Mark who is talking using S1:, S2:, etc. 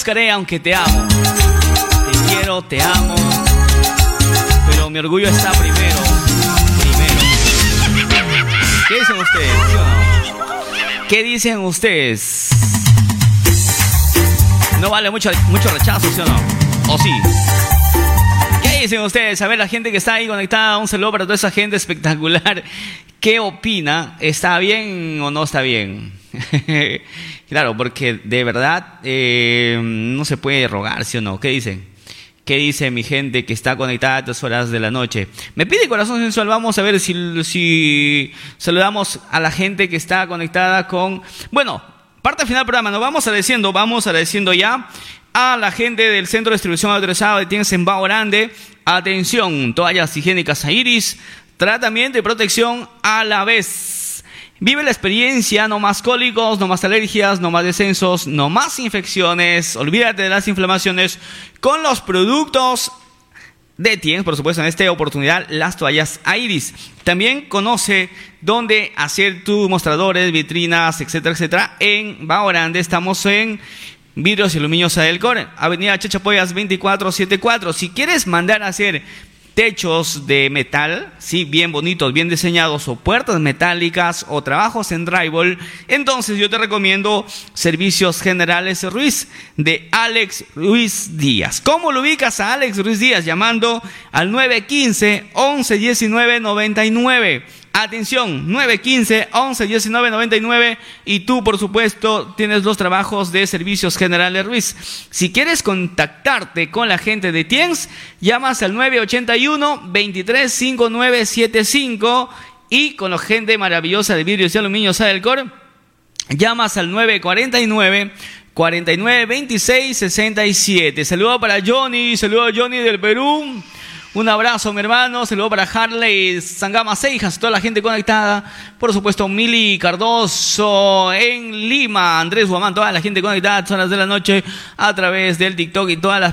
S1: buscaré aunque te amo. Te quiero, te amo. Pero mi orgullo está primero. ¿Qué dicen ustedes? ¿Sí o no? ¿Qué dicen ustedes? No vale mucho rechazo, ¿sí o no? ¿O sí? ¿Qué dicen ustedes? A ver, la gente que está ahí conectada, un saludo para toda esa gente espectacular. ¿Qué opina? ¿Está bien o no está bien? Claro, porque de verdad no se puede rogar, ¿sí o no? ¿Qué dicen? ¿Qué dice mi gente que está conectada a estas horas de la noche? Me pide corazón sensual. Vamos a ver si saludamos a la gente que está conectada con... Bueno, parte final del programa. Nos vamos agradeciendo ya a la gente del Centro de Distribución Autorizado de Tiendas en Bao Grande. Atención, toallas higiénicas Iris, tratamiento y protección a la vez. Vive la experiencia, no más cólicos, no más alergias, no más descensos, no más infecciones. Olvídate de las inflamaciones con los productos de Tiens, por supuesto, en esta oportunidad, las toallas Iris. También conoce dónde hacer tus mostradores, vitrinas, etcétera, etcétera. En Bao Grande estamos en Vidrios y Aluminios Adelcor, Avenida Chachapoyas 2474. Si quieres mandar a hacer techos de metal, sí, bien bonitos, bien diseñados, o puertas metálicas, o trabajos en drywall, entonces yo te recomiendo Servicios Generales Ruiz, de Alex Ruiz Díaz. ¿Cómo lo ubicas a Alex Ruiz Díaz? Llamando al 915-1119-99. Atención, 915-1119-99, y tú, por supuesto, tienes los trabajos de Servicios Generales Ruiz. Si quieres contactarte con la gente de Tiens, llamas al 981-235975, y con la gente maravillosa de Vidrios y Aluminios Adelcor, llamas al 949-4926-67. Saludo para Johnny, saludo a Johnny del Perú. Un abrazo, mi hermano. Saludo para Harley Sangama Seijas, toda la gente conectada. Por supuesto, Mili Cardoso en Lima, Andrés Guamán, toda la gente conectada a las horas de la noche a través del TikTok y todas las